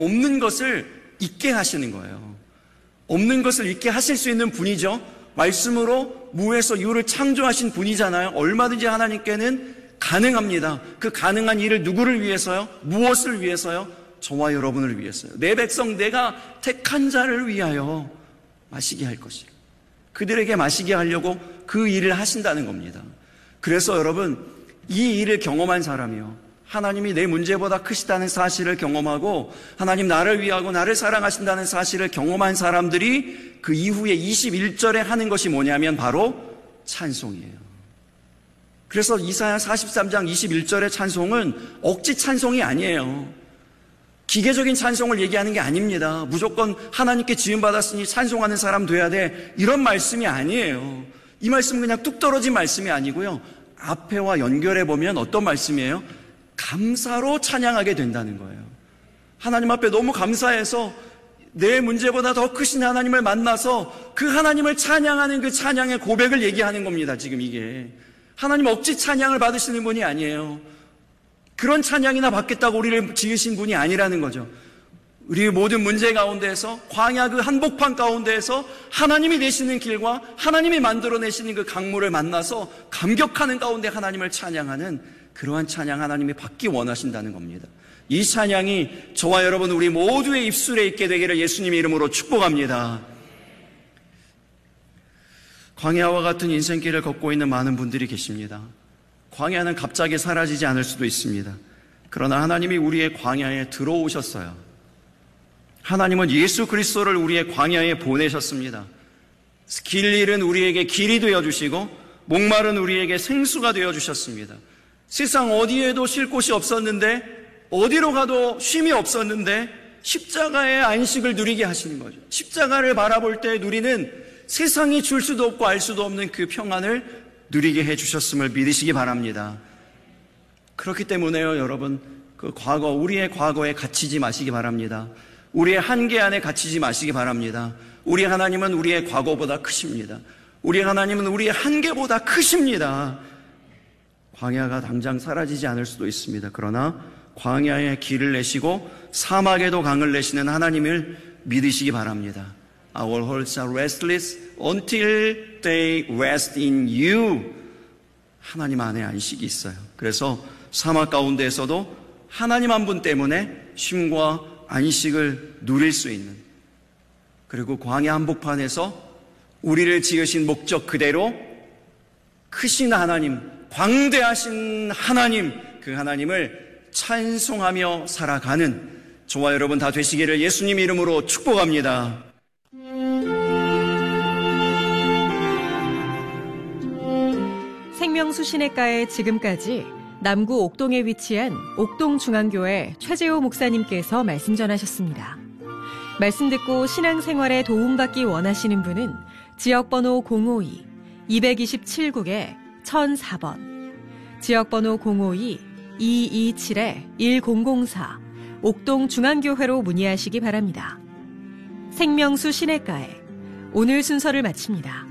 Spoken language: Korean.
없는 것을 있게 하시는 거예요. 없는 것을 있게 하실 수 있는 분이죠. 말씀으로 무에서 유를 창조하신 분이잖아요. 얼마든지 하나님께는 가능합니다. 그 가능한 일을 누구를 위해서요? 무엇을 위해서요? 저와 여러분을 위해서요. 내 백성 내가 택한 자를 위하여 마시게 할 것이에요. 그들에게 마시게 하려고 그 일을 하신다는 겁니다. 그래서 여러분, 이 일을 경험한 사람이요, 하나님이 내 문제보다 크시다는 사실을 경험하고 하나님 나를 위하고 나를 사랑하신다는 사실을 경험한 사람들이 그 이후에 21절에 하는 것이 뭐냐면 바로 찬송이에요. 그래서 이사야 43장 21절의 찬송은 억지 찬송이 아니에요. 기계적인 찬송을 얘기하는 게 아닙니다. 무조건 하나님께 지음받았으니 찬송하는 사람 돼야 돼, 이런 말씀이 아니에요. 이 말씀은 그냥 뚝 떨어진 말씀이 아니고요, 앞에와 연결해 보면 어떤 말씀이에요? 감사로 찬양하게 된다는 거예요. 하나님 앞에 너무 감사해서 내 문제보다 더 크신 하나님을 만나서 그 하나님을 찬양하는 그 찬양의 고백을 얘기하는 겁니다. 지금 이게 하나님 억지 찬양을 받으시는 분이 아니에요. 그런 찬양이나 받겠다고 우리를 지으신 분이 아니라는 거죠. 우리 모든 문제 가운데에서, 광야 그 한복판 가운데에서 하나님이 내시는 길과 하나님이 만들어내시는 그 강물을 만나서 감격하는 가운데 하나님을 찬양하는 그러한 찬양 하나님이 받기 원하신다는 겁니다. 이 찬양이 저와 여러분 우리 모두의 입술에 있게 되기를 예수님의 이름으로 축복합니다. 광야와 같은 인생길을 걷고 있는 많은 분들이 계십니다. 광야는 갑자기 사라지지 않을 수도 있습니다. 그러나 하나님이 우리의 광야에 들어오셨어요. 하나님은 예수 그리스도를 우리의 광야에 보내셨습니다. 길 잃은 우리에게 길이 되어주시고 목마른 우리에게 생수가 되어주셨습니다. 세상 어디에도 쉴 곳이 없었는데, 어디로 가도 쉼이 없었는데 십자가의 안식을 누리게 하시는 거죠. 십자가를 바라볼 때 누리는 세상이 줄 수도 없고 알 수도 없는 그 평안을 누리게 해주셨음을 믿으시기 바랍니다. 그렇기 때문에요, 여러분, 그 과거, 우리의 과거에 갇히지 마시기 바랍니다. 우리의 한계 안에 갇히지 마시기 바랍니다. 우리 하나님은 우리의 과거보다 크십니다. 우리 하나님은 우리의 한계보다 크십니다. 광야가 당장 사라지지 않을 수도 있습니다. 그러나 광야에 길을 내시고 사막에도 강을 내시는 하나님을 믿으시기 바랍니다. Our hearts are restless until they rest in you. 하나님 안에 안식이 있어요. 그래서 사막 가운데에서도 하나님 한 분 때문에 쉼과 안식을 누릴 수 있는, 그리고 광야 한복판에서 우리를 지으신 목적 그대로 크신 하나님, 광대하신 하나님, 그 하나님을 찬송하며 살아가는 저와 여러분 다 되시기를 예수님 이름으로 축복합니다. 생명수 시내가에 지금까지 남구 옥동에 위치한 옥동중앙교회 최재호 목사님께서 말씀 전하셨습니다. 말씀 듣고 신앙생활에 도움받기 원하시는 분은 지역번호 052-227국에 1004번, 지역번호 052-227-1004 옥동중앙교회로 문의하시기 바랍니다. 생명수 시내가에 오늘 순서를 마칩니다.